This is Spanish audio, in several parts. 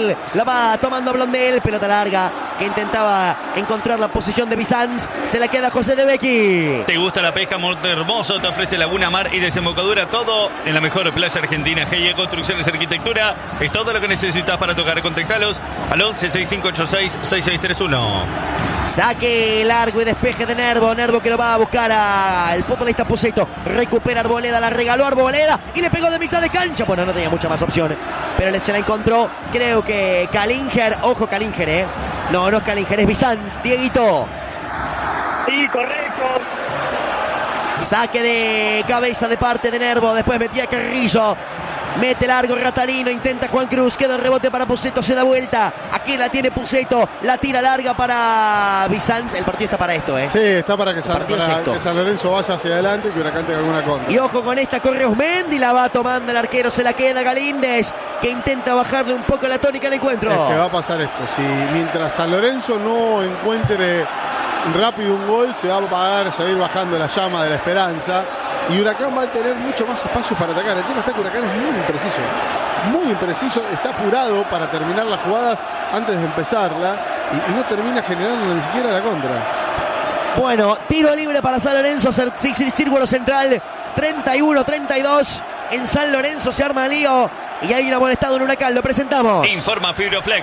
Blondel. La va tomando Blondel. Pelota larga que intentaba encontrar la posición de Bizanz. Se la queda José de Becky. ¿Te gusta la pesca? Monte Hermoso te ofrece laguna, mar y desembocadura. Todo en la mejor playa argentina. GIE Construcciones y Arquitectura. Es todo lo que necesitas para tocar. Contactalos al 11 6586 6631. Saque largo y despeje de Nervo. Nervo que lo va a buscar al futbolista Puceto. Recupera Arboleda, la regaló Arboleda y le pegó de mitad de cancha. Bueno, no tenía mucha más opción, pero se la encontró. Creo que Kalinger. Ojo, Kalinger, No, no es Kalinger, es Bizanz. Dieguito. Sí, correcto. Saque de cabeza de parte de Nervo. Después metía Carrillo. Mete largo Ratalino, intenta Juan Cruz, queda el rebote para Puceto, se da vuelta. Aquí la tiene Puceto, la tira larga para Bizanz. El partido está para esto, Sí, está para que San Lorenzo vaya hacia adelante y que Huracán tenga alguna contra. Y ojo con esta, corre Osmendi, la va tomando el arquero, se la queda Galíndez, que intenta bajarle un poco la tónica al encuentro. Se va a pasar esto, si mientras San Lorenzo no encuentre rápido un gol, se va a apagar, se va a ir bajando la llama de la esperanza. Y Huracán va a tener mucho más espacio para atacar. El tema está que Huracán es muy impreciso, está apurado para terminar las jugadas antes de empezarla y no termina generando ni siquiera la contra. Bueno, tiro libre para San Lorenzo, círculo central, 31-32. En San Lorenzo se arma el lío y hay un amonestado en Huracán, lo presentamos. Informa Fibroflex.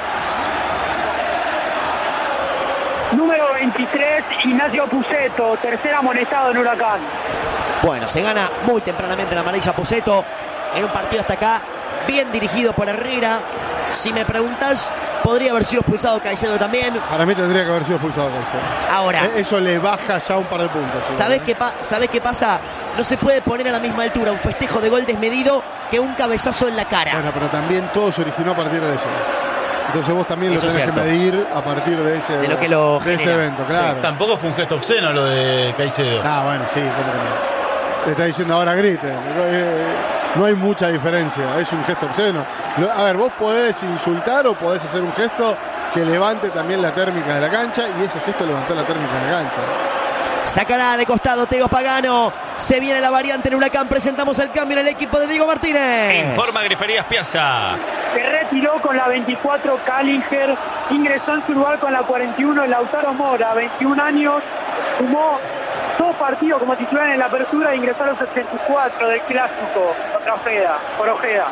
Número 23, Ignacio Puceto, tercer amonestado en Huracán. Bueno, se gana muy tempranamente la amarilla Puceto en un partido hasta acá, bien dirigido por Herrera. Si me preguntas, podría haber sido expulsado Caicedo también. Para mí tendría que haber sido expulsado Caicedo. Ahora, eso le baja ya un par de puntos. ¿Sabés qué pasa? No se puede poner a la misma altura un festejo de gol desmedido que un cabezazo en la cara. Bueno, pero también todo se originó a partir de eso. Entonces vos también eso lo tenés que medir a partir de ese evento, claro. Sí, tampoco fue un gesto obsceno lo de Caicedo. Ah, bueno, sí, ¿cómo que no? Le está diciendo ahora griten. No hay mucha diferencia, es un gesto obsceno. A ver, vos podés insultar o podés hacer un gesto que levante también la térmica de la cancha, y ese gesto levantó la térmica de la cancha. Sacará de costado Teo Pagano. Se viene la variante en Huracán. Presentamos el cambio en el equipo de Diego Martínez. Informa Griferías Piazza. Se retiró con la 24 Kalinger. Ingresó en su lugar con la 41 Lautaro Mora, 21 años. Sumó 2 partidos como titular en la apertura e ingresó a los 84 del clásico contra Ojeda.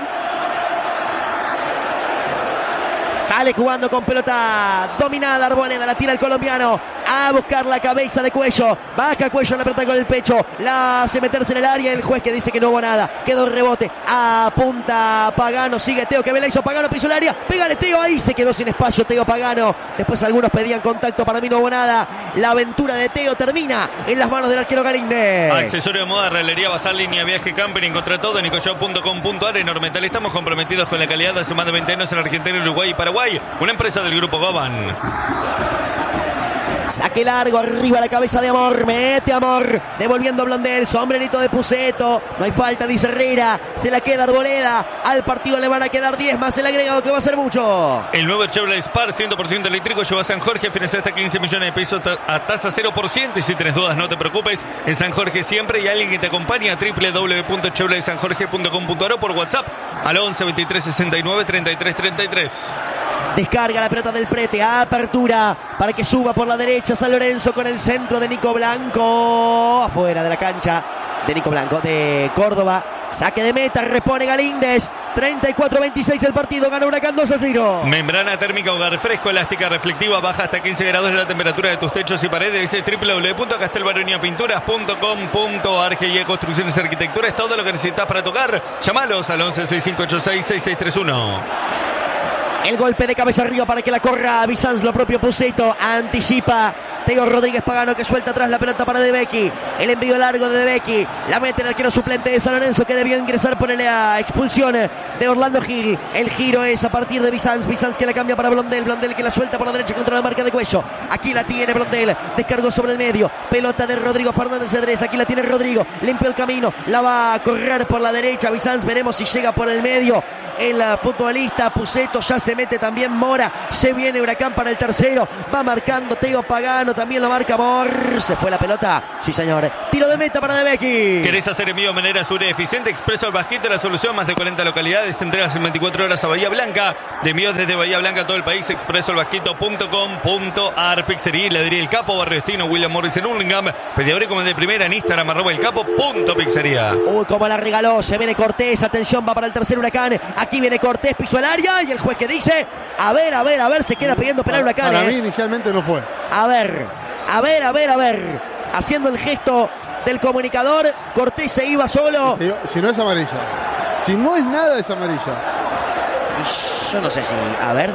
Sale jugando con pelota dominada Arboleda, la tira el colombiano a buscar la cabeza de Cuello, baja Cuello en la pelota con el pecho, la hace meterse en el área, el juez que dice que no hubo nada, quedó el rebote, apunta Pagano, sigue Teo, que me la hizo Pagano, pisó el área, pégale Teo, ahí se quedó sin espacio Teo Pagano, después algunos pedían contacto, para mí no hubo nada, la aventura de Teo termina en las manos del arquero Galíndez. Accesorio de moda, realería, bazar, línea, viaje, camper, encontrá todo en nicoshop.com.ar. En Ormetal estamos comprometidos con la calidad de hace más de 20 años en Argentina, Uruguay y Paraguay. Una empresa del Grupo Goban. Saque largo, arriba la cabeza de Amor, mete Amor, devolviendo Blondel, sombrerito de Puceto, no hay falta, dice Herrera, se la queda Arboleda, al partido le van a quedar 10 más el agregado que va a ser mucho. El nuevo Chevrolet Spar 100% eléctrico lleva a San Jorge, financia hasta 15 millones de pesos a tasa 0%, y si tenés dudas no te preocupes, en San Jorge siempre hay alguien que te acompaña, www.chevroletsanjorge.com.ar o por WhatsApp al 11 23 69 33 33. Descarga la pelota del Prete, apertura para que suba por la derecha San Lorenzo con el centro de Nico Blanco, afuera de la cancha de Nico Blanco, de Córdoba, saque de meta, repone Galíndez, 34-26 el partido, gana Huracán 2-0. Membrana térmica hogar fresco, elástica reflectiva, baja hasta 15 grados la temperatura de tus techos y paredes, www.castelbaroniapinturas.com.ar. GIE Construcciones y Arquitectura, es todo lo que necesitas para tocar, llamalos al 11 6586 6631. El golpe de cabeza arriba para que la corra Bizanz, lo propio Puceto, anticipa Teo Rodríguez Pagano que suelta atrás la pelota para De Becchi, el envío largo de Becchi, la mete el arquero suplente de San Lorenzo que debió ingresar por la expulsión de Orlando Gil, el giro es a partir de Bizanz que la cambia para Blondel que la suelta por la derecha contra la marca de Cuello, aquí la tiene Blondel, descargó sobre el medio, pelota de Rodrigo Fernández Cedrés, aquí la tiene Rodrigo, limpia el camino, la va a correr por la derecha Bizanz, veremos si llega por el medio, el futbolista Puceto, ya se mete también Mora, se viene Huracán para el tercero, va marcando Teo Pagano, también lo marca Mor, se fue la pelota, sí señor, tiro de meta para De Becchi. ¿Querés hacer envío de manera segura y eficiente? Expreso al Basquete, la solución, más de 40 localidades, entregas en 24 horas a Bahía Blanca, de envíos desde Bahía Blanca a todo el país, expresoalbasquito.com.ar, Pizzería, Heladería El Capo, Barrio Destino, William Morris en Hurlingham, pedidores como el de primera en Instagram, @elcapo.pizzería. Uy, cómo la regaló, se viene Cortés, atención, va para el tercer Huracán, aquí viene Cortés, pisó el área y el juez que dice, a ver, se queda pidiendo penal Huracán. Para mí inicialmente no fue. A ver, haciendo el gesto del comunicador, Cortés se iba solo. Si no es amarilla, si no es nada es amarilla. Yo no sé si, a ver,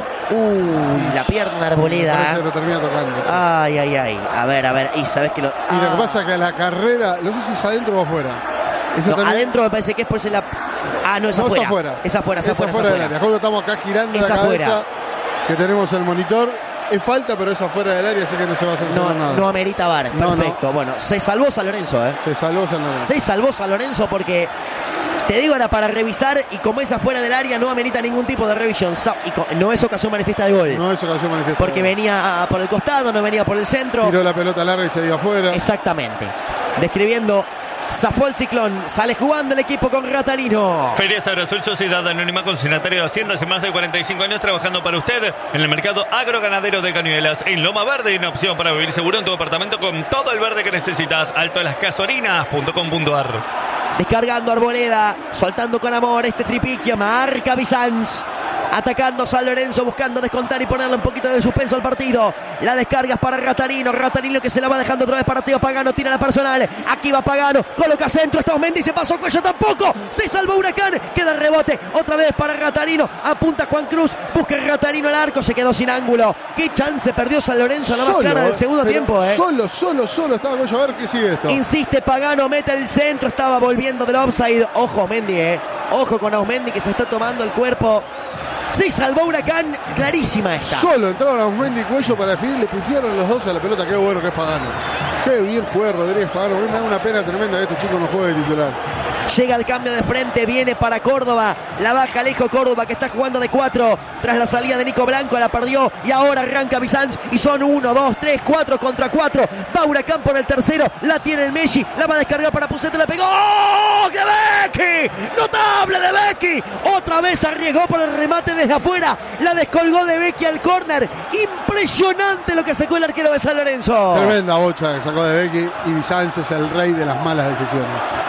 la pierna Arboleda. Parece que lo termina tocando. Ay, a ver, y sabes que lo... Y lo que pasa es que la carrera, no sé si es adentro o afuera. No, adentro me parece que es por la... no, es afuera. Es afuera del área. Justo estamos acá girando es la afuera. cabeza que tenemos el monitor. Es falta, pero es afuera del área, así que no se va a sancionar nada. No amerita VAR, perfecto. Bueno, se salvó San Lorenzo, Se salvó San Lorenzo. Se salvó San Lorenzo porque, te digo, era para revisar y como es afuera del área no amerita ningún tipo de revisión. No es ocasión manifiesta de gol. No es ocasión manifiesta. Porque venía por el costado, no venía por el centro. Tiró la pelota larga y se iba afuera. Exactamente. Describiendo... Zafó el ciclón, sale jugando el equipo con Ratalino. Feria Agroazul, Sociedad Anónima, consignatario de Hacienda, hace más de 45 años trabajando para usted en el mercado agroganadero de Cañuelas. En Loma Verde, una opción para vivir seguro en tu apartamento con todo el verde que necesitas. Alto de las Casorinas.com.ar. Descargando Arboleda, soltando con amor este tripiquio, marca Bizanz. Atacando San Lorenzo, buscando descontar y ponerle un poquito de suspenso al partido. La descarga es para Ratalino que se la va dejando otra vez para Teo Pagano, tira la personal. Aquí va Pagano, coloca centro, está Osmendi, se pasó Cuello tampoco. Se salvó Huracán, queda el rebote. Otra vez para Ratalino, apunta Juan Cruz, busca Ratalino el arco, se quedó sin ángulo. Qué chance perdió San Lorenzo, la más clara del segundo tiempo. Solo estaba Cuello, a ver qué sigue esto. Insiste Pagano, mete el centro, estaba volviendo del offside. Ojo Osmendi, ojo con Osmendi que se está tomando el cuerpo. Se salvó Huracán, clarísima esta. Solo entraron a Osmendi y Cuello para definir, le pifiaron los dos a la pelota. Qué bueno que es Pagano. Qué bien juega Rodríguez Pagano. A mí me da una pena tremenda que este chico no juegue de titular. Llega el cambio de frente, viene para Córdoba. La baja Alejo Córdoba que está jugando de 4. Tras la salida de Nico Blanco, la perdió. Y ahora arranca Bizanz. Y son 1, 2, 3, 4 contra 4. Va Huracán por el tercero. La tiene el Messi. La va a descargar para Puceto. La pegó. ¡Oh! ¡De Becchi! ¡Notable de Becchi! Otra vez arriesgó por el remate desde afuera. La descolgó de Becchi al córner. Impresionante lo que sacó el arquero de San Lorenzo. Tremenda bocha que sacó de Becchi. Y Bizanz es el rey de las malas decisiones.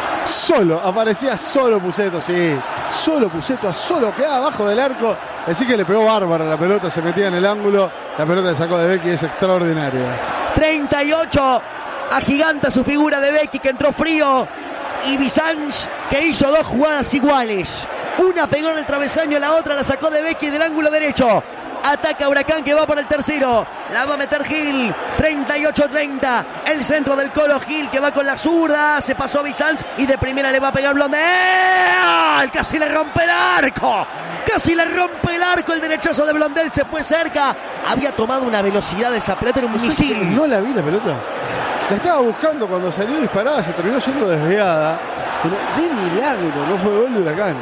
Aparecía solo Puceto, sí. Solo Puceto, quedaba abajo del arco. Así que le pegó bárbara la pelota, se metía en el ángulo. La pelota que sacó de Becchi es extraordinaria. 38, agiganta su figura de Becchi que entró frío. Y Bizanz que hizo 2 jugadas iguales. Una pegó en el travesaño, la otra la sacó de Becchi del ángulo derecho. Ataca Huracán que va por el tercero. La va a meter Gil. 38-30. El centro del Colo Gil que va con la zurda. Se pasó Bizanz y de primera le va a pegar Blondel. Casi le rompe el arco. El derechazo de Blondel. Se fue cerca. Había tomado una velocidad de esa pelota. Era un misil. No la vi la pelota. La estaba buscando cuando salió disparada. Se terminó yendo desviada. Pero de milagro no fue gol de Huracán.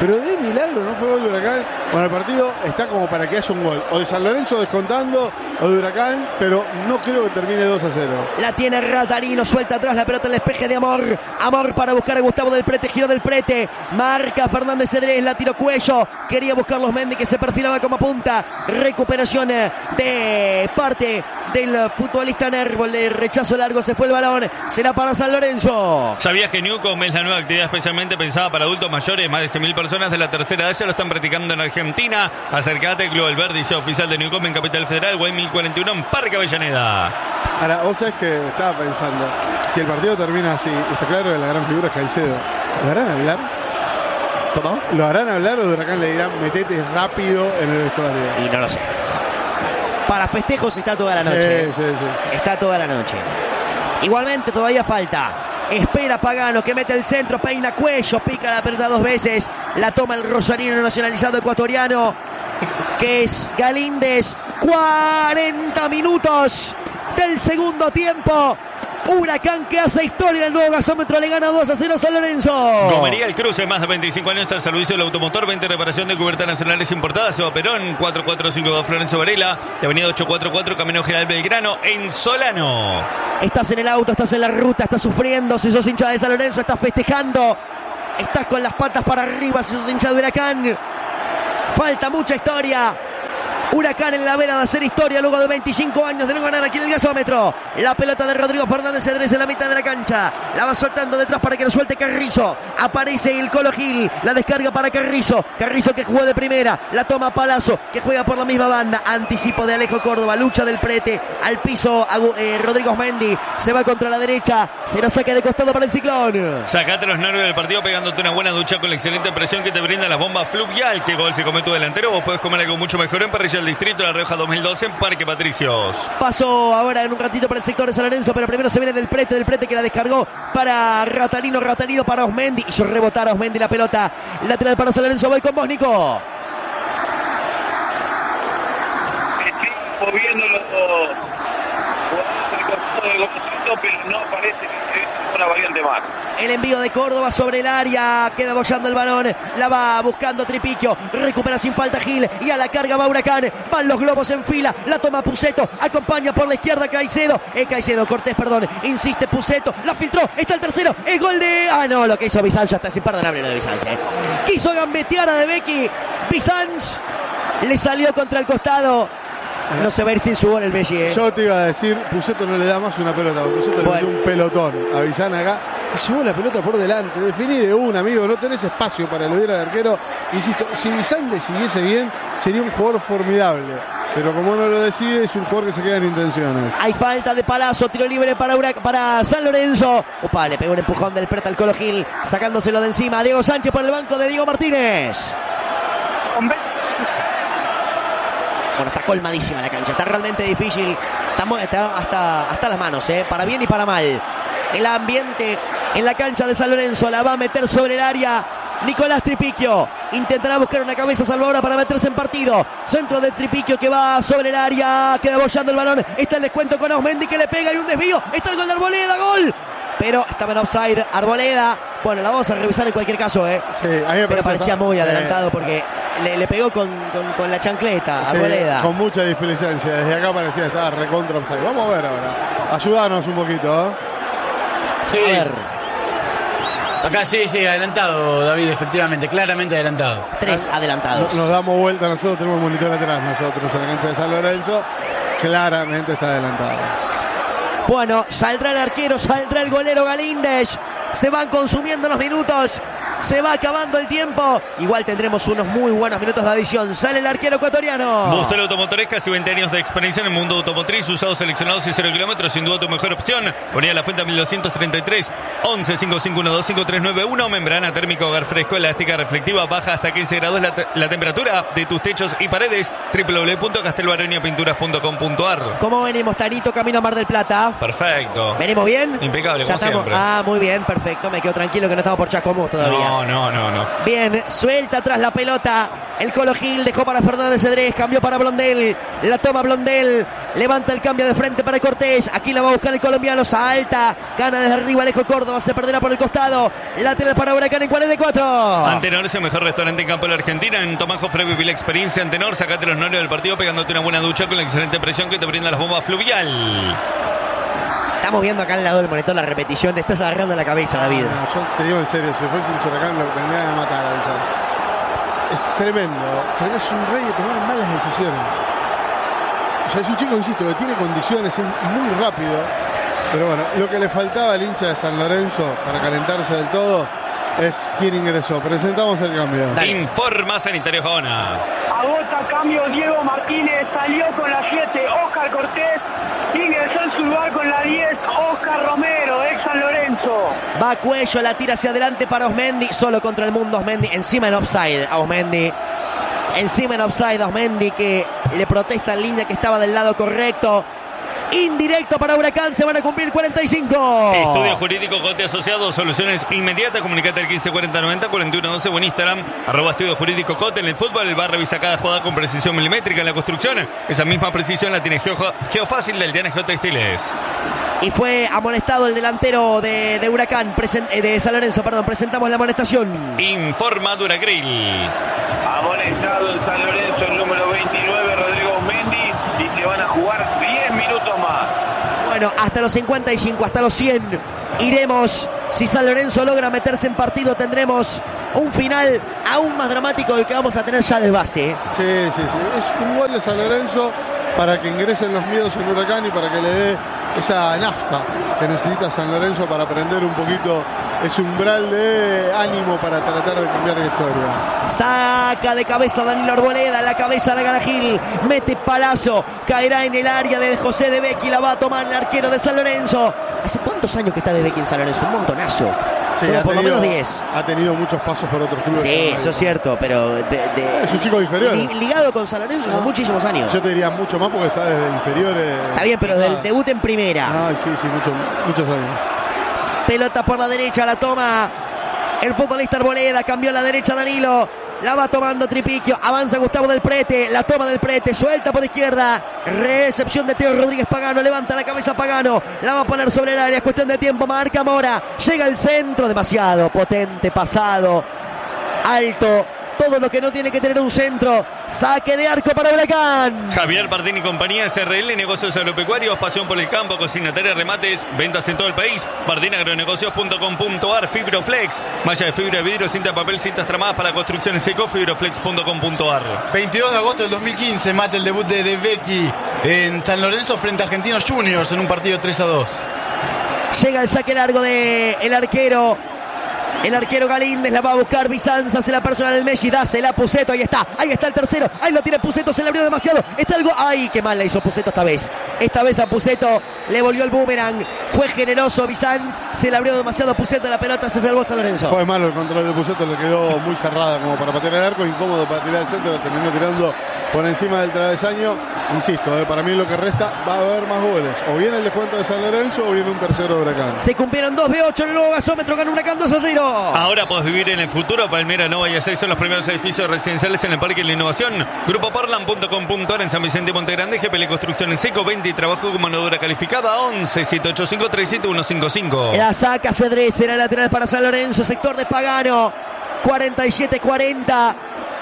Bueno, el partido está como para que haya un gol. O de San Lorenzo descontando o de Huracán, pero no creo que termine 2-0. La tiene Ratalino, suelta atrás la pelota en el despeje de Amor. Amor para buscar a Gustavo del Prete, giro del Prete. Marca Fernández Cedrés, la tiró Cuello. Quería buscar los Mendy que se perfilaba como punta. Recuperación de parte del futbolista Nervo. El rechazo largo, se fue el balón. Será para San Lorenzo. ¿Sabías que Newcom es la nueva actividad especialmente pensada para adultos mayores? Más de 100.000 personas de la tercera edad ya lo están practicando en Argentina. Acércate al Club El Verde y sea oficial de Newcom en Capital Federal, Guay 1041 en Parque Avellaneda. Ahora, vos sabés que estaba pensando, si el partido termina así, está claro que la gran figura es Caicedo. ¿Lo harán hablar? ¿Cómo? ¿Lo harán hablar o de Huracán le dirán metete rápido en el vestuario? Y no lo sé. Para festejos está toda la noche. Sí. Está toda la noche. Igualmente todavía falta. Espera Pagano que mete el centro, peina Cuello, pica la pelota 2 veces. La toma el rosarino nacionalizado ecuatoriano, que es Galíndez. 40 minutos del segundo tiempo. Huracán que hace historia en el nuevo gasómetro, le gana 2-0 a San Lorenzo. Gomería El Cruce, más de 25 años al servicio del automotor, 20 reparación de cubiertas nacionales importadas. Seba Perón, 445 Florencio Varela, de avenida 844, Camino General Belgrano, en Solano. Estás en el auto, estás en la ruta, estás sufriendo. Si sos hincha de San Lorenzo, estás festejando. Estás con las patas para arriba si sos hincha de Huracán. Falta mucha historia. Huracán en la vera de hacer historia luego de 25 años de no ganar aquí en el gasómetro. La pelota de Rodrigo Fernández Cedrés en la mitad de la cancha. La va soltando detrás para que lo suelte Carrizo. Aparece el Colo Gil. La descarga para Carrizo. Carrizo que jugó de primera. La toma Palazzo, que juega por la misma banda. Anticipo de Alejo Córdoba. Lucha del Prete. Al piso Rodrigo Osmendi. Se va contra la derecha. Será saque de costado para el Ciclón. Sacate los nervios del partido pegándote una buena ducha con la excelente presión que te brinda la bomba Fluvial. ¿Qué gol se come tu delantero? Vos podés comer algo mucho mejor en Parrilla del Distrito La Rioja 2012 en Parque Patricios. Pasó ahora en un ratito para el sector de San Lorenzo, pero primero se viene del Prete que la descargó para Ratalino para Osmendi. Hizo rebotar a Osmendi la pelota. Lateral para San Lorenzo, voy con vos, Nico. Estoy moviéndolo pero no parece que es una variante más. El envío de Córdoba sobre el área. Queda bollando el balón. La va buscando Tripiquio. Recupera sin falta Gil. Y a la carga va Huracán. Van los globos en fila. La toma Puceto. Acompaña por la izquierda Caicedo. Cortés, perdón. Insiste Puceto. La filtró. Está el tercero. El gol de... no, lo que hizo Bizanz ya está imperdonable lo de Bizanz. Quiso gambetear a De Becchi. Bizanz le salió contra el costado. No se va a ir sin su gol el Messi. Yo te iba a decir, Puceto no le da más una pelota, porque Puceto le metió un pelotón a Bizanz acá. Se llevó la pelota por delante, definí de una, amigo, no tenés espacio para eludir al arquero. Insisto, si Bizanz decidiese bien, sería un jugador formidable. Pero como no lo decide, es un jugador que se queda en intenciones. Hay falta de Palazzo, tiro libre para San Lorenzo. Opa, le pegó un empujón del Preta al Colo Gil, sacándoselo de encima. Diego Sánchez por el banco de Diego Martínez. Bueno, está colmadísima la cancha, está realmente difícil, está hasta las manos, para bien y para mal. El ambiente en la cancha de San Lorenzo la va a meter sobre el área Nicolás Tripiquio. Intentará buscar una cabeza salvadora para meterse en partido. Centro de Tripiquio que va sobre el área, queda bollando el balón. Está el descuento con Osmendi que le pega y un desvío. Está el gol de Arboleda, gol. Pero estaba en offside Arboleda. Bueno, la vamos a revisar en cualquier caso, Sí, a mí me pero parecía muy adelantado porque le pegó con la chancleta, Arboleda. Con mucha displicencia. Desde acá parecía que estaba recontra offside. Vamos a ver ahora. Ayúdanos un poquito, Sí. A ver. Acá sí, adelantado, David, efectivamente, claramente adelantado. 3 adelantados. Nos damos vuelta, nosotros tenemos monitor atrás, nosotros en la cancha de San Lorenzo. Claramente está adelantado. Bueno, saldrá el arquero, saldrá el golero Galíndez. Se van consumiendo los minutos. Se va acabando el tiempo. Igual tendremos unos muy buenos minutos de adición. Sale el arquero ecuatoriano. Bustel Automotores, casi 20 años de experiencia en el mundo automotriz. Usados, seleccionados y 0 kilómetros. Sin duda tu mejor opción. Ponía La Fuente 1233. 11 5512 5391. Membrana térmica, hogar fresco, elástica, reflectiva. Baja hasta 15 grados la temperatura de tus techos y paredes. www.castelbaroniapinturas.com.ar. ¿Cómo venimos, Tanito, camino a Mar del Plata? Perfecto. ¿Venimos bien? Impecable, Ya como estamos. siempre. Muy bien, perfecto. Me quedo tranquilo que no estamos por Chascomús todavía. No. Bien, suelta atrás la pelota. El Colo Gil dejó para Fernández Cedrés. Cambió para Blondel. La toma Blondel. Levanta el cambio de frente para Cortés. Aquí la va a buscar el colombiano. Salta. Gana desde arriba Alejo Córdoba. Se perderá por el costado. Lateral para Huracán en 44. Antenor es el mejor restaurante en campo de la Argentina. En Tomás Jofre viví la experiencia. Antenor, sacate los nervios del partido pegándote una buena ducha con la excelente presión que te brinda las bombas Fluvial. Estamos viendo acá al lado del monitor la repetición. Te estás agarrando la cabeza, David. No, yo te digo en serio, si fuese un Huracán lo tendrían a matar a Bizanz. Es tremendo. Es un rey de tomar malas decisiones. O sea, es un chico, insisto, que tiene condiciones, es muy rápido. Pero bueno, lo que le faltaba al hincha de San Lorenzo para calentarse del todo es quién ingresó. Presentamos el cambio. Dale. Informa Sanitario Jona. Agota cambio Diego Martínez, salió con la 7 Oscar Cortés, ingresó en su lugar con la 10 Oscar Romero, ex San Lorenzo. Va a Cuello, la tira hacia adelante para Osmendi, solo contra el mundo Osmendi, encima en offside a Osmendi. Encima en offside a Osmendi que le protesta en línea que estaba del lado correcto. Indirecto para Huracán, se van a cumplir 45. Estudio Jurídico Cote Asociados, soluciones inmediatas. Comunicate al 154090 4112 o en Instagram, @Estudio Jurídico Cote. En el fútbol, el bar revisa cada jugada con precisión milimétrica. En la construcción, esa misma precisión la tiene Geofácil del Diana Geotextiles. y fue amonestado el delantero de Huracán, de San Lorenzo, perdón. Presentamos la amonestación. Informa Duracril. Amonestado en San Lorenzo el número 29, Rodrigo Osmendi, y se van a jugar 10 minutos más. Bueno, hasta los 55, hasta los 100 iremos. Si San Lorenzo logra meterse en partido, tendremos un final aún más dramático del que vamos a tener ya de base. Sí. Es un gol de San Lorenzo para que ingresen los miedos en Huracán y para que le dé esa nafta que necesita San Lorenzo para prender un poquito ese umbral de ánimo para tratar de cambiar la historia. Saca de cabeza Danilo Arboleda, la cabeza de Garagil, mete palazo, caerá en el área de José De Becchi, la va a tomar el arquero de San Lorenzo. ¿Hace cuántos años que está De Becchi en San Lorenzo? Un montonazo. Sí, por lo menos 10. Ha tenido muchos pasos por otros clubes. Sí, eso es cierto, pero es un chico inferior. Ligado con San Lorenzo hace muchísimos años. Yo te diría mucho más porque está desde inferiores. Está bien, pero del debut en primera. Sí, muchos años. Pelota por la derecha, la toma el futbolista Arboleda, cambió a la derecha Danilo, la va tomando Tripiquio, avanza Gustavo Del Prete, la toma Del Prete, suelta por izquierda, recepción de Teo Rodríguez Pagano, levanta la cabeza Pagano, la va a poner sobre el área, es cuestión de tiempo, marca Mora, llega al centro, demasiado potente, pasado, alto, todo lo que no tiene que tener un centro. Saque de arco para Huracán. Javier Bardín y compañía, SRL, negocios agropecuarios, pasión por el campo, cocinatera, remates, ventas en todo el país. bardinagronegocios.com.ar, Fibroflex, malla de fibra de vidrio, cinta de papel, cintas tramadas para construcciones seco, fibroflex.com.ar. 22 de agosto del 2015, mate el debut de Becchi en San Lorenzo frente a Argentinos Juniors en un partido 3-2. Llega el saque largo del arquero. El arquero Galíndez la va a buscar Bizanza, se la persona del Messi, dásela a Puceto, ahí está el tercero, ahí lo tiene Puceto, se le abrió demasiado, está el gol, ay, qué mal la hizo Puceto esta vez a Puceto le volvió el boomerang, fue generoso Bizanz, se le abrió demasiado a Puceto, la pelota se salvó San Lorenzo. Fue malo el control de Puceto, le quedó muy cerrada como para patear el arco, incómodo para tirar el centro, lo terminó tirando por encima del travesaño. Insisto, para mí lo que resta va a haber más goles, o bien el descuento de San Lorenzo o bien un tercero de Huracán. Se cumplieron 2 de 8 en el nuevo gasómetro, gana Huracán 2-0. Ahora podés vivir en el futuro. Palmera, Nova y A6 son los primeros edificios residenciales en el Parque de la Innovación. Grupoportland.com.ar en San Vicente y Montegrande. GPL Construcción en Seco, 20 y trabajo con mano de obra calificada. 11-785-37155. La saca Cedrés, será lateral para San Lorenzo, sector de Pagano, 47-40.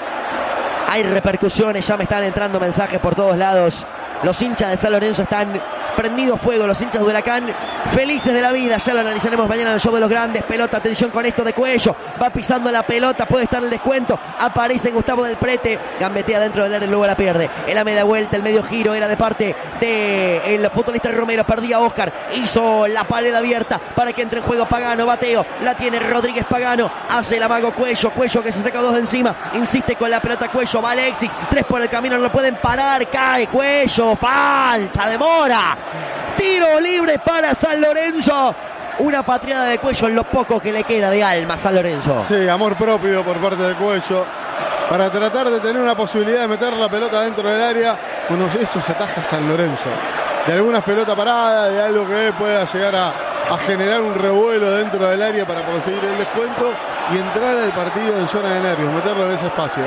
Hay repercusiones, ya me están entrando mensajes por todos lados. Los hinchas de San Lorenzo están prendidos fuego, los hinchas de Huracán felices de la vida. Ya lo analizaremos mañana en el show de los grandes. Pelota, atención con esto de Cuello, va pisando la pelota, puede estar el descuento. Aparece Gustavo Del Prete, gambetea dentro del área y luego la pierde. El media vuelta, el medio giro era de parte del futbolista Romero, perdía Oscar, hizo la pared abierta para que entre en juego Pagano, bateo, la tiene Rodríguez Pagano, hace el amago Cuello que se saca 2 de encima, insiste con la pelota Cuello, va Alexis, 3 por el camino, no lo pueden parar, cae Cuello, falta, demora. Tiro libre para San Lorenzo. Una patriada de Cuello en lo poco que le queda de alma a San Lorenzo. Sí, amor propio por parte de Cuello para tratar de tener una posibilidad de meter la pelota dentro del área. Bueno, eso se ataja San Lorenzo. De algunas pelotas paradas, de algo que pueda llegar a generar un revuelo dentro del área para conseguir el descuento y entrar al partido en zona de nervios, meterlo en ese espacio.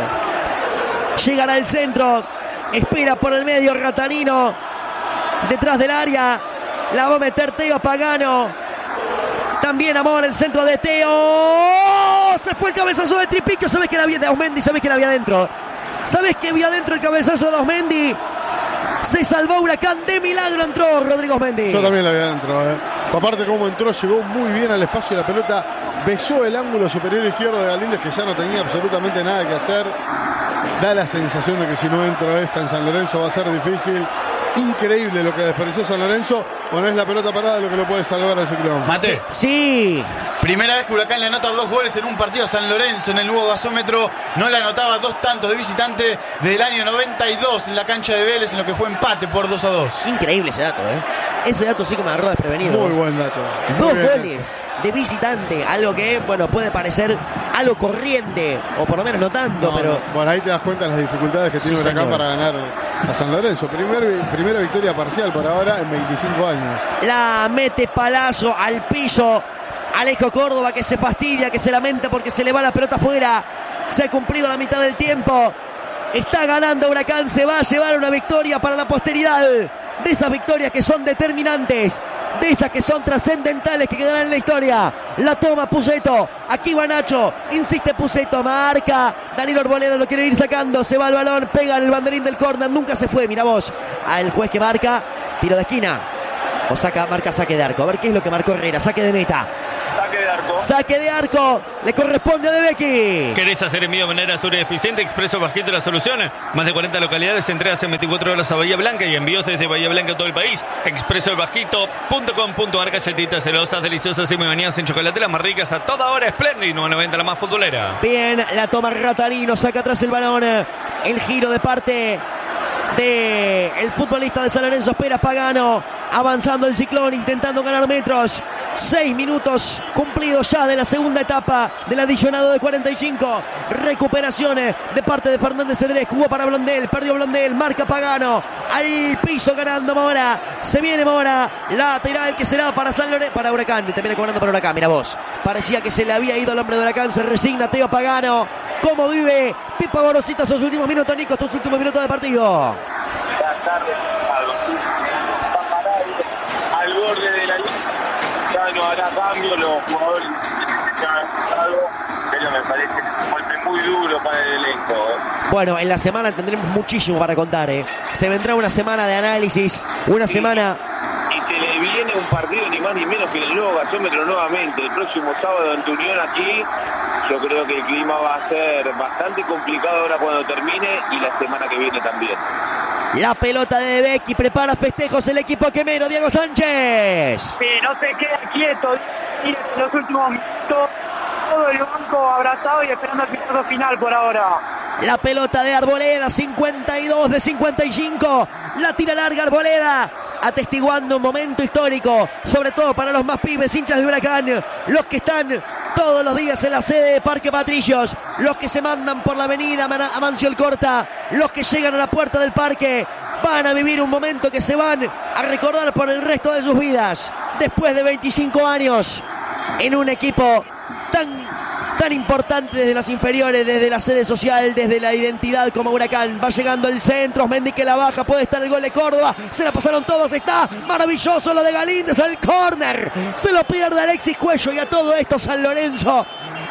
Llegará al centro, espera por el medio Ratanino, detrás del área, la va a meter Teo Pagano, también Amor, el centro de Teo, se fue el cabezazo de Tripiquio, sabes que la había de Osmendi, sabes que la había adentro, sabes que había adentro el cabezazo de Osmendi, se salvó Huracán, de milagro entró Rodrigo Osmendi. Yo también la había adentro, aparte como entró, llegó muy bien al espacio, la pelota besó el ángulo superior izquierdo de Galíndez, que ya no tenía absolutamente nada que hacer. Da la sensación de que si no entra esta en San Lorenzo va a ser difícil. Increíble lo que desperdició San Lorenzo. Bueno, es la pelota parada lo que lo puede salvar al ciclón. Mate. Sí. Primera vez que Huracán le anota 2 goles en un partido a San Lorenzo en el nuevo gasómetro. No le anotaba 2 tantos de visitante desde el año 92 en la cancha de Vélez, en lo que fue empate por 2-2. Increíble ese dato, Ese dato sí que me agarró desprevenido. Muy buen dato. 2 goles de visitante, algo que, bueno, puede parecer algo corriente, o por lo menos no tanto, pero... No. Bueno, ahí te das cuenta de las dificultades que tiene Huracán para ganar a San Lorenzo. Primera victoria parcial por ahora en 25 años. La mete Palazzo al piso. Alejo Córdoba, que se fastidia, que se lamenta porque se le va la pelota afuera. Se ha cumplido la mitad del tiempo. Está ganando Huracán, se va a llevar una victoria para la posteridad. De esas victorias que son determinantes, de esas que son trascendentales, que quedarán en la historia. La toma Pusetto, aquí va Nacho, insiste Pusetto, marca Danilo Arboleda, lo quiere ir sacando, se va el balón, pega en el banderín del córner, nunca se fue, mira vos, al juez que marca, tiro de esquina, o marca saque de arco, a ver qué es lo que marcó Herrera, saque de meta. Saque de arco, le corresponde a De Becchi. ¿Querés hacer envío de manera segura y eficiente? Expreso Bajito la solución. Más de 40 localidades, entregas en 24 horas a Bahía Blanca y envíos desde Bahía Blanca a todo el país. expressobajito.com.ar. Galletitas celosas, deliciosas y muy bañadas en chocolate, las más ricas a toda hora. Splendid, 9.90 la más futbolera. Bien, la toma Ratalino, saca atrás el balón. El giro de parte de el futbolista de San Lorenzo, espera Pagano. Avanzando el Ciclón, intentando ganar metros. 6 minutos cumplidos ya de la segunda etapa del adicionado de 45. Recuperaciones de parte de Fernández Cedrés. Jugó para Blondel, perdió Blondel, marca Pagano. Al piso ganando Mora. Se viene Mora. Lateral que será para San Lorenzo, para Huracán. Y termina cobrando para Huracán, mira vos. Parecía que se le había ido el hombre de Huracán. Se resigna Teo Pagano. ¿Cómo vive Pipa Gorosito sus últimos minutos, Nico? Tus últimos minutos de partido. Buenas tardes. Al borde de la línea ya no hará cambio, los jugadores pero me parece que es un golpe muy duro para el elenco. Bueno, en la semana tendremos muchísimo para contar, Se vendrá una semana de análisis, una semana. Y se le viene un partido ni más ni menos que el nuevo gasómetro nuevamente el próximo sábado en Unión aquí. Yo creo que el clima va a ser bastante complicado ahora cuando termine y la semana que viene también. La pelota de Becchi, prepara festejos el equipo quemero, Diego Sánchez. Sí, no se queda quieto. Y en los últimos minutos, todo el banco abrazado y esperando el pitazo final por ahora. La pelota de Arboleda, 52 de 55. La tira larga Arboleda, atestiguando un momento histórico, sobre todo para los más pibes, hinchas de Huracán, los que están todos los días en la sede de Parque Patricios, los que se mandan por la avenida Amancio Alcorta, los que llegan a la puerta del parque, van a vivir un momento que se van a recordar por el resto de sus vidas, después de 25 años en un equipo tan importante desde las inferiores, desde la sede social, desde la identidad como Huracán. Va llegando el centro, Osmendi que la baja, puede estar el gol de Córdoba, se la pasaron todos, está maravilloso lo de Galíndez al córner, se lo pierde Alexis Cuello y a todo esto San Lorenzo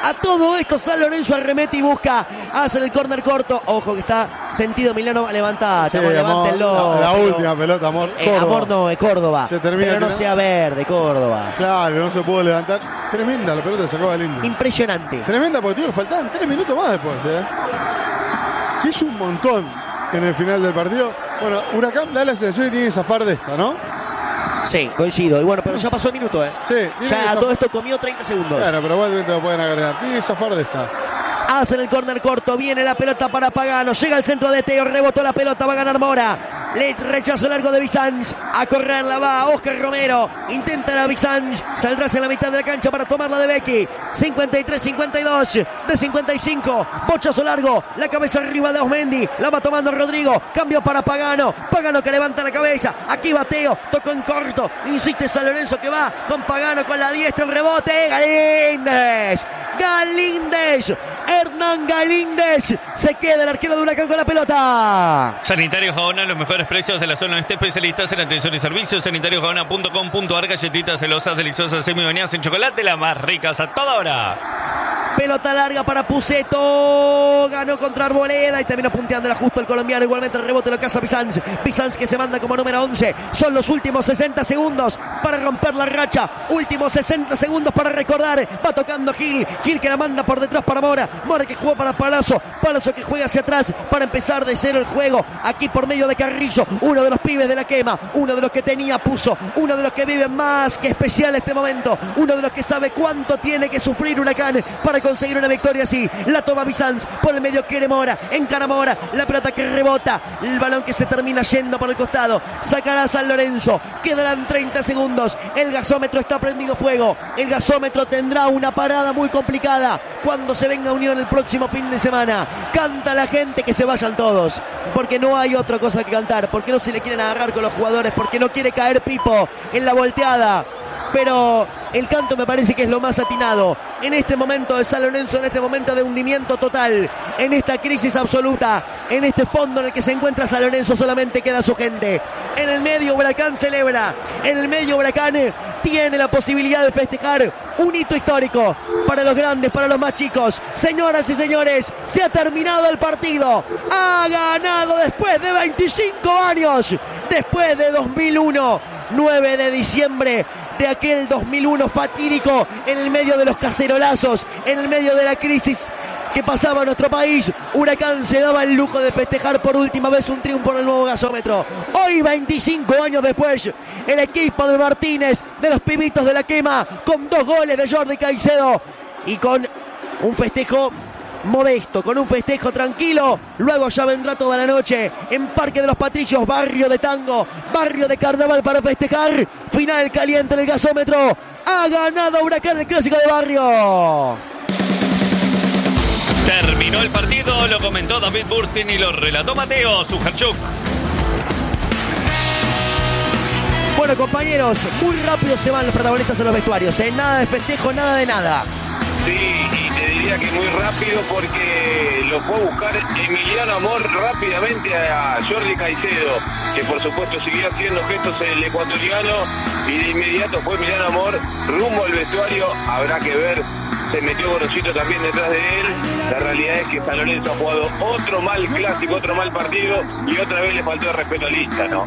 arremete y busca, hace el córner corto, ojo que está sentido Milano, levantate, Sí, levántenlo. La última pelota, Amor. Amor no, Córdoba, Se termina pero no sea verde, Córdoba. Claro, no se pudo levantar. Tremenda la pelota que sacó Galíndez. Impresionante. Tremenda porque tío, faltaban 3 minutos más después, Que es un montón en el final del partido. Bueno, Huracán da la sensación que tiene que zafar de esta, ¿no? Sí, coincido. Y bueno, pero ya pasó el minuto, Sí, tiene que ya zafar. todo esto comió 30 segundos. Claro, pero igualmente lo pueden agregar. Tiene que zafar de esta. Hacen el córner corto, viene la pelota para Pagano, llega al centro de Teo, rebotó la pelota, va a ganar Mora. Le rechazo largo de Bizanz, a correrla va Oscar Romero, intenta la Bizanz, saldrá hacia la mitad de la cancha para tomarla de Becchi. 53-52 de 55, bochazo largo, la cabeza arriba de Osmendi, la va tomando Rodrigo, cambio para Pagano, Pagano que levanta la cabeza, aquí va Teo, tocó en corto, insiste San Lorenzo que va con Pagano con la diestra, el rebote, Galíndez, Hernán Galíndez, se queda el arquero de Huracán con la pelota. Sanitarios Gaona, los mejores precios de la zona este, especialistas en atención y servicios. sanitariosgaona.com.ar. Galletitas celosas, deliciosas, semi bañadas en chocolate, las más ricas a toda hora. Pelota larga para Pusetto, ganó contra Arboleda y terminó punteándola justo el colombiano. Igualmente el rebote lo caza Bizanz. Bizanz que se manda como número 11. Son los últimos 60 segundos para romper la racha. Últimos 60 segundos para recordar. Va tocando Gil. Gil que la manda por detrás para Mora. Mora que jugó para Palazzo. Palazzo que juega hacia atrás para empezar de cero el juego. Aquí por medio de Carrillo. Uno de los pibes de la quema. Uno de los que tenía Puso. Uno de los que vive más que especial este momento. Uno de los que sabe cuánto tiene que sufrir Huracán para conseguir una victoria así. La toma Bizanz, por el medio quiere Mora, encara Mora, la pelota que rebota, el balón que se termina yendo por el costado, sacará a San Lorenzo, quedarán 30 segundos, el gasómetro está prendido fuego, el gasómetro tendrá una parada muy complicada cuando se venga Unión el próximo fin de semana. Canta la gente que se vayan todos, porque no hay otra cosa que cantar, porque no se le quieren agarrar con los jugadores, porque no quiere caer Pipo en la volteada. pero el canto me parece que es lo más atinado. En este momento de San Lorenzo, en este momento de hundimiento total, en esta crisis absoluta, en este fondo en el que se encuentra San Lorenzo, solamente queda su gente. En el medio Huracán celebra, en el medio Huracán tiene la posibilidad de festejar un hito histórico para los grandes, para los más chicos. Señoras y señores, se ha terminado el partido. Ha ganado después de 25 años, después de 2001, 9 de diciembre de aquel 2001 fatídico, en el medio de los cacerolazos, en el medio de la crisis que pasaba en nuestro país. Huracán se daba el lujo de festejar por última vez un triunfo en el nuevo gasómetro. Hoy, 25 años después, el equipo de Martínez, de los pibitos de la quema, con 2 goles de Jordi Caicedo y con un festejo modesto, con un festejo tranquilo. Luego ya vendrá toda la noche en Parque de los Patricios, barrio de tango, barrio de carnaval, para festejar. Final caliente en el gasómetro. Ha ganado Huracán el clásico de barrio. Terminó el partido, lo comentó David Burstin y lo relató Mateo Sujarchuk. Bueno, compañeros, muy rápido se van los protagonistas en los vestuarios, ¿eh? Nada de festejo, nada de nada. Sí, y te diría que muy rápido porque lo fue a buscar Emiliano Amor rápidamente a Jordi Caicedo, que por supuesto siguió haciendo gestos el ecuatoriano, y de inmediato fue Emiliano Amor rumbo al vestuario. Habrá que ver, se metió Gorosito también detrás de él. La realidad es que San Lorenzo ha jugado otro mal clásico, otro mal partido, y otra vez le faltó el respeto al hincha, ¿no?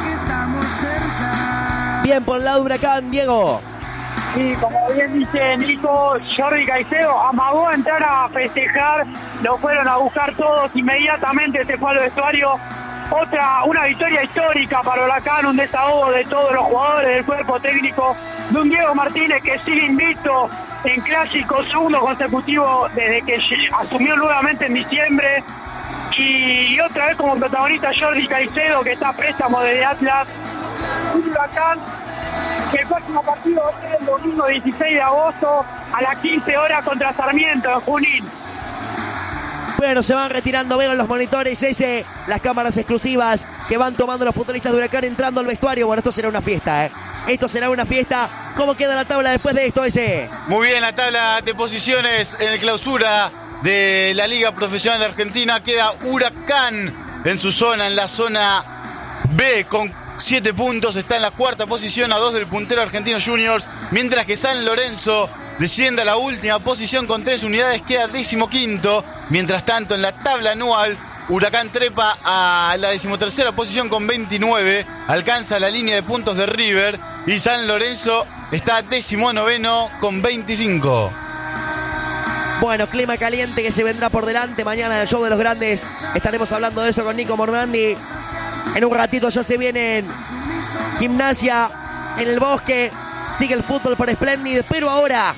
Bien por el lado de Huracán, Diego. Sí, como bien dice Nico, Jordi Caicedo amagó a entrar a festejar, lo fueron a buscar todos, inmediatamente se fue al vestuario. Una victoria histórica para Huracán, un desahogo de todos los jugadores, del cuerpo técnico, de un Diego Martínez que sigue invicto en clásico, segundo consecutivo desde que asumió nuevamente en diciembre, y otra vez como protagonista Jordi Caicedo, que está a préstamo desde Atlas. Un Huracán que el próximo partido va a ser el domingo 16 de agosto a las 15 horas contra Sarmiento en Junín. Bueno, se van retirando, ven en los monitores las cámaras exclusivas que van tomando los futbolistas de Huracán entrando al vestuario. Bueno, esto será una fiesta, ¿eh? Esto será una fiesta. ¿Cómo queda la tabla después de esto, Muy bien, la tabla de posiciones en el clausura de la Liga Profesional de Argentina. Queda Huracán en su zona, en la zona B, con 7 puntos. Está en la cuarta posición, a 2 del puntero Argentinos Juniors, mientras que San Lorenzo desciende a la última posición con 3 unidades, queda 15º. Mientras tanto, en la tabla anual, Huracán trepa a la 13ª posición con 29, alcanza la línea de puntos de River, y San Lorenzo está 19º con 25. Bueno, clima caliente que se vendrá por delante mañana del show de los grandes. Estaremos hablando de eso con Nico Mormandi. En un ratito ya se vienen Gimnasia en el Bosque. Sigue el fútbol por Splendid. Pero ahora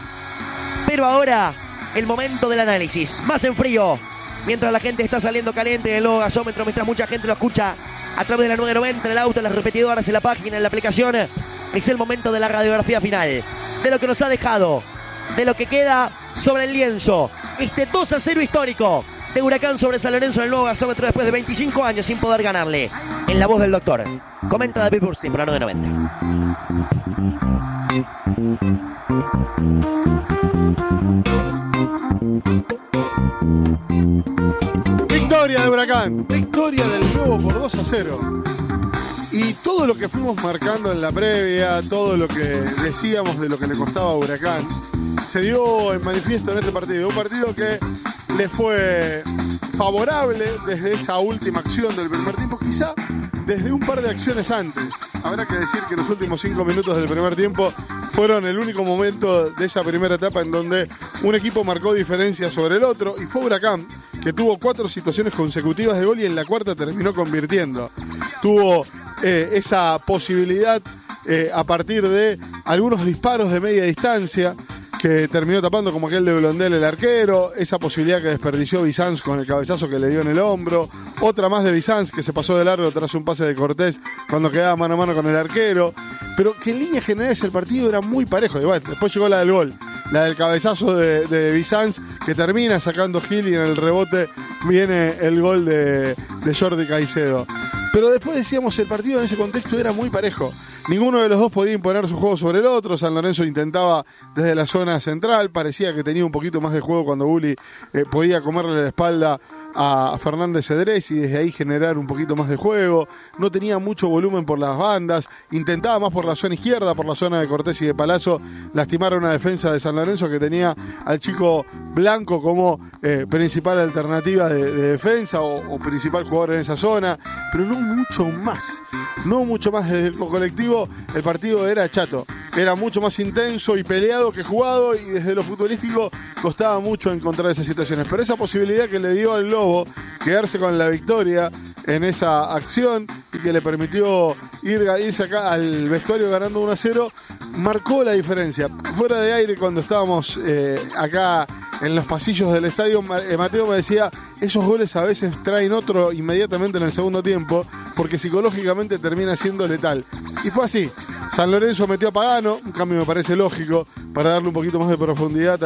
el momento del análisis. Más en frío. Mientras la gente está saliendo caliente en el nuevo gasómetro. Mientras mucha gente lo escucha a través de la 990, en el auto, en las repetidoras, en la página, en la aplicación. Es el momento de la radiografía final. De lo que nos ha dejado. De lo que queda sobre el lienzo. Este 2-0 histórico de Huracán sobre San Lorenzo en el nuevo gasómetro después de 25 años sin poder ganarle. En la voz del doctor. Comenta David Burstin por la 990. Victoria de Huracán. Victoria del nuevo por 2-0. Y todo lo que fuimos marcando en la previa, todo lo que decíamos de lo que le costaba a Huracán, se dio en manifiesto en este partido. Un partido que le fue favorable desde esa última acción del primer tiempo, quizá desde un par de acciones antes. Habrá que decir que los últimos 5 minutos del primer tiempo fueron el único momento de esa primera etapa en donde un equipo marcó diferencia sobre el otro, y fue Huracán, que tuvo 4 situaciones consecutivas de gol y en la cuarta terminó convirtiendo. Tuvo esa posibilidad a partir de algunos disparos de media distancia que terminó tapando, como aquel de Blondel, el arquero, esa posibilidad que desperdició Bizanz con el cabezazo que le dio en el hombro, otra más de Bizanz que se pasó de largo tras un pase de Cortés cuando quedaba mano a mano con el arquero, pero que en líneas generales el partido era muy parejo. Y bueno, después llegó la del gol, la del cabezazo de Bizanz, que termina sacando Gil, y en el rebote viene el gol de Jordi Caicedo. Pero después decíamos, el partido en ese contexto era muy parejo. Ninguno de los dos podía imponer su juego sobre el otro. San Lorenzo intentaba desde la zona central, parecía que tenía un poquito más de juego cuando Bulli podía comerle la espalda a Fernández Cedrés y desde ahí generar un poquito más de juego. No tenía mucho volumen por las bandas, intentaba más por la zona izquierda, por la zona de Cortés y de Palazzo, lastimar a una defensa de San Lorenzo que tenía al chico Blanco como principal alternativa de defensa o principal jugador en esa zona, pero no mucho más desde el colectivo. El partido era chato, era mucho más intenso y peleado que jugado, y desde lo futbolístico costaba mucho encontrar esas situaciones, pero esa posibilidad que le dio al Lobo quedarse con la victoria en esa acción y que le permitió irse acá al vestuario ganando 1-0, marcó la diferencia. Fuera de aire, cuando estábamos acá en los pasillos del estadio, Mateo me decía, esos goles a veces traen otro inmediatamente en el segundo tiempo, porque psicológicamente termina siendo letal. Y fue así. San Lorenzo metió a Pagano, un cambio me parece lógico, para darle un poquito más de profundidad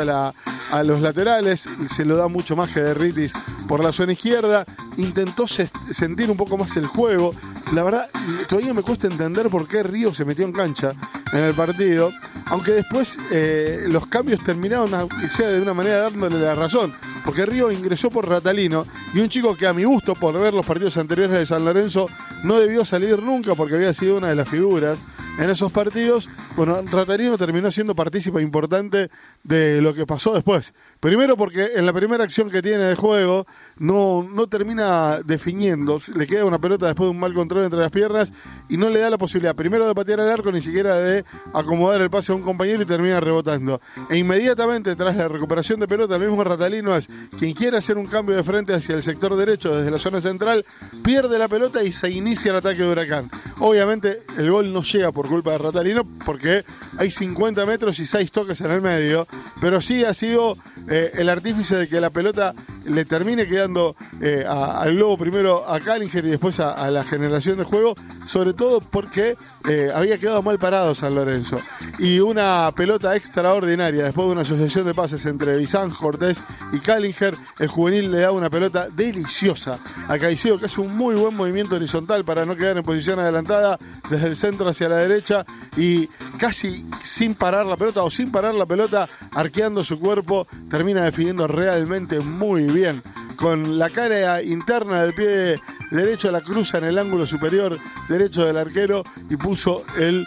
a los laterales, y se lo da mucho más que Derritis por la zona izquierda. Intentó sentir un poco más el juego. La verdad, todavía me cuesta entender por qué Río se metió en cancha en el partido, aunque después los cambios terminaron, sea de una manera dándole la razón, porque Río ingresó por Ratalino, y un chico que a mi gusto, por ver los partidos anteriores de San Lorenzo, no debió salir nunca porque había sido una de las figuras en esos partidos. Bueno, Ratalino terminó siendo partícipe importante de lo que pasó después. Primero porque en la primera acción que tiene de juego no termina definiendo, le queda una pelota después de un mal control entre las piernas y no le da la posibilidad primero de patear al arco, ni siquiera de acomodar el pase a un compañero, y termina rebotando. E inmediatamente tras la recuperación de pelota, el mismo Ratalino es quien quiere hacer un cambio de frente hacia el sector derecho desde la zona central, pierde la pelota y se inicia el ataque de Huracán. Obviamente el gol no llega por culpa de Ratalino porque hay 50 metros y 6 toques en el medio, pero sí ha sido el artífice de que la pelota le termine quedando al Globo, primero a Callinger y después a la generación de juego, sobre todo porque había quedado mal parado San Lorenzo, y una pelota extraordinaria después de una asociación de pases entre Bizán, Cortés y Callinger. El juvenil le da una pelota deliciosa a Caicedo, que hace un muy buen movimiento horizontal para no quedar en posición adelantada desde el centro hacia la derecha, y casi sin parar la pelota, o sin parar la pelota, arqueando su cuerpo, termina definiendo realmente muy bien. Con la cara interna del pie derecho, la cruza en el ángulo superior derecho del arquero y puso el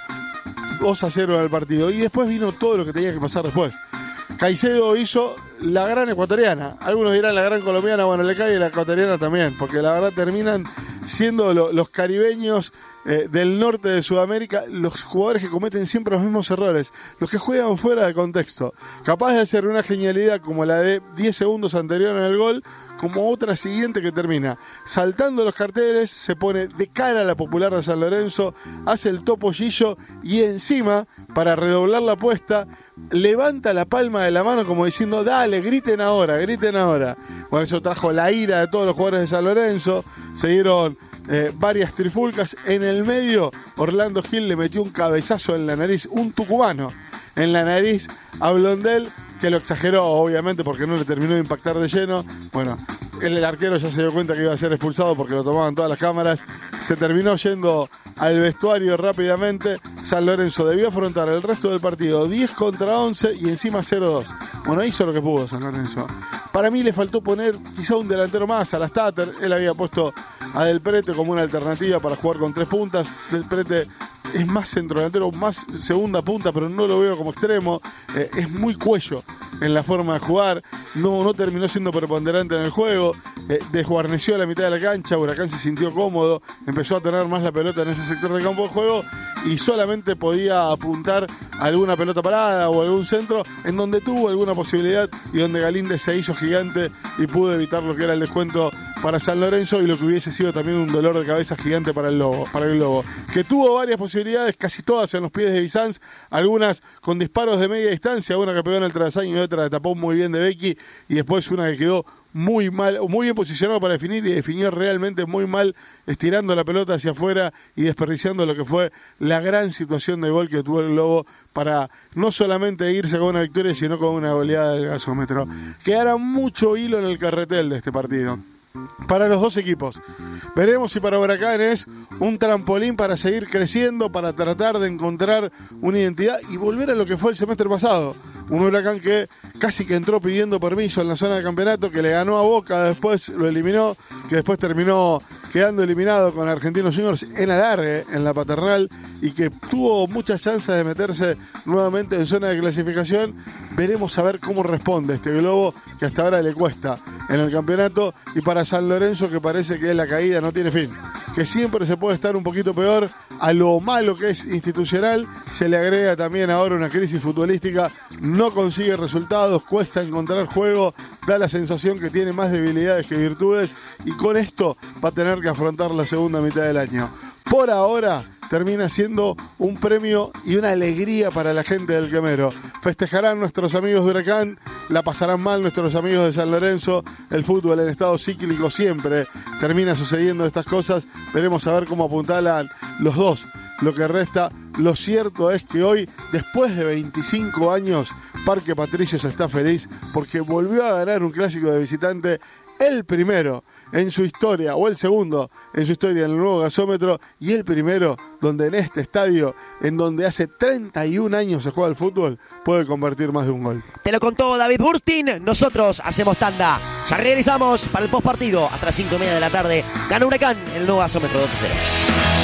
2-0 en el partido. Y después vino todo lo que tenía que pasar después. Caicedo hizo la gran ecuatoriana. Algunos dirán la gran colombiana, bueno, le cae la ecuatoriana también, porque la verdad terminan siendo los caribeños del norte de Sudamérica los jugadores que cometen siempre los mismos errores, los que juegan fuera de contexto, capaz de hacer una genialidad como la de 10 segundos anterior en el gol, como otra siguiente que termina saltando los carteles, se pone de cara a la Popular de San Lorenzo, hace el topollillo y encima, para redoblar la apuesta, levanta la palma de la mano como diciendo, dale, griten ahora, griten ahora. Bueno, eso trajo la ira de todos los jugadores de San Lorenzo, se dieron varias trifulcas. En el medio, Orlando Gil le metió un cabezazo en la nariz, un tucumano en la nariz a Blondel, que lo exageró obviamente porque no le terminó de impactar de lleno. Bueno, el arquero ya se dio cuenta que iba a ser expulsado porque lo tomaban todas las cámaras, se terminó yendo al vestuario rápidamente. San Lorenzo debió afrontar el resto del partido 10 contra 11 y encima 0-2. Bueno, hizo lo que pudo San Lorenzo. Para mí le faltó poner quizá un delantero más, a la Stater. Él había puesto a Del Prete como una alternativa para jugar con 3 puntas. Del Prete es más centrodelantero, más segunda punta, pero no lo veo como extremo. Es muy cuello en la forma de jugar, no terminó siendo preponderante en el juego, desguarneció a la mitad de la cancha. Huracán se sintió cómodo, empezó a tener más la pelota en ese sector del campo de juego y solamente podía apuntar a alguna pelota parada o algún centro en donde tuvo alguna posibilidad y donde Galíndez se hizo gigante y pudo evitar lo que era el descuento para San Lorenzo y lo que hubiese sido también un dolor de cabeza gigante para el Lobo, que tuvo varias posibilidades, casi todas en los pies de Bizanz, algunas con disparos de media distancia, una que pegó en el travesaño y otra que tapó muy bien de Becky, y después una que quedó muy mal, muy bien posicionado para definir y definió realmente muy mal, estirando la pelota hacia afuera y desperdiciando lo que fue la gran situación de gol que tuvo el Lobo para no solamente irse con una victoria, sino con una goleada del gasómetro. Quedará mucho hilo en el carretel de este partido. para los dos equipos. Veremos si para Huracán es un trampolín para seguir creciendo, para tratar de encontrar una identidad y volver a lo que fue el semestre pasado. Un Huracán que casi que entró pidiendo permiso en la zona de campeonato, que le ganó a Boca, después lo eliminó, que después terminó quedando eliminado con Argentinos Juniors en alargue, en la Paternal, y que tuvo muchas chances de meterse nuevamente en zona de clasificación. Veremos a ver cómo responde este globo que hasta ahora le cuesta en el campeonato, y para San Lorenzo, que parece que la caída no tiene fin, que siempre se puede estar un poquito peor. A lo malo que es institucional se le agrega también ahora una crisis futbolística, no consigue resultados, cuesta encontrar juego, da la sensación que tiene más debilidades que virtudes, y con esto va a tener que afrontar la segunda mitad del año. Por ahora termina siendo un premio y una alegría para la gente del Quemero. Festejarán nuestros amigos de Huracán, la pasarán mal nuestros amigos de San Lorenzo. El fútbol en estado cíclico siempre termina sucediendo estas cosas. Veremos a ver cómo apuntalan los dos lo que resta. Lo cierto es que hoy, después de 25 años, Parque Patricios está feliz porque volvió a ganar un clásico de visitante, el primero en su historia, o el segundo en su historia en el nuevo gasómetro, y el primero donde en este estadio, en donde hace 31 años se juega el fútbol, puede convertir más de un gol. Te lo contó David Burstin. Nosotros hacemos tanda. Ya regresamos para el postpartido hasta las 5:30 de la tarde. Gana Huracán el nuevo gasómetro 2-0.